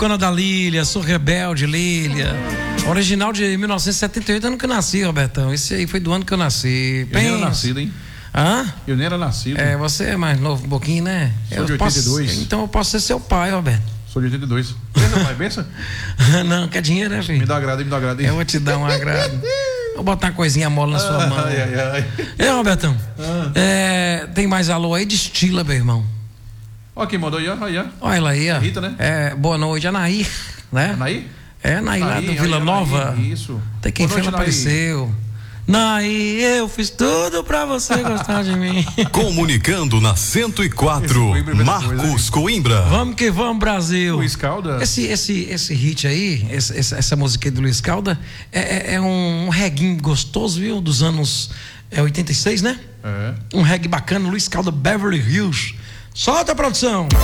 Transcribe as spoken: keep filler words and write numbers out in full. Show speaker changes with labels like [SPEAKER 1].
[SPEAKER 1] Cona da Lília, Sou Rebelde, Lília. Original de mil novecentos e setenta e oito, ano que eu nasci, Robertão. Esse aí foi do ano que eu nasci.
[SPEAKER 2] Eu nem era nascido, hein?
[SPEAKER 1] Hã?
[SPEAKER 2] Eu nem era nascido.
[SPEAKER 1] É, você é mais novo um pouquinho, né?
[SPEAKER 2] Sou
[SPEAKER 1] eu
[SPEAKER 2] de oitenta e dois.
[SPEAKER 1] Posso, então eu posso ser seu pai, Roberto.
[SPEAKER 2] Sou de oitenta e dois. Benção, pai, benção?
[SPEAKER 1] Não, quer dinheiro, né, filho?
[SPEAKER 2] Me dá agrado, me dá agrado.
[SPEAKER 1] Eu vou te dar um agrado. Vou botar uma coisinha mole na sua mão.
[SPEAKER 2] Ai, ai, ai.
[SPEAKER 1] E aí, Robertão?
[SPEAKER 2] Ah.
[SPEAKER 1] É, tem mais alô aí? Destila, meu irmão.
[SPEAKER 2] Ó, quem mandou aí, ó. Aí, ó.
[SPEAKER 1] Olha ela aí, ó.
[SPEAKER 2] Rita, né?
[SPEAKER 1] É, boa noite, Anaí, né?
[SPEAKER 2] Anaí?
[SPEAKER 1] É, Anaí lá
[SPEAKER 2] Anaí,
[SPEAKER 1] do
[SPEAKER 2] aí,
[SPEAKER 1] Vila
[SPEAKER 2] Anaí,
[SPEAKER 1] Nova.
[SPEAKER 2] isso.
[SPEAKER 1] Tem quem
[SPEAKER 2] Boa
[SPEAKER 1] foi
[SPEAKER 2] noite,
[SPEAKER 1] lá apareceu. Naí, eu fiz tudo pra você gostar de mim.
[SPEAKER 3] Comunicando na cento e quatro, Marcos Coimbra.
[SPEAKER 1] Vamos que vamos, Brasil.
[SPEAKER 2] Luiz Calda.
[SPEAKER 1] Esse, esse, esse hit aí, esse, essa, essa música aí do Luiz Calda, é, é, é um reguinho gostoso, viu? Dos anos é, oitenta e seis, né?
[SPEAKER 2] É.
[SPEAKER 1] Um reggae bacana, Luiz Calda, Beverly Hills. Solta a produção.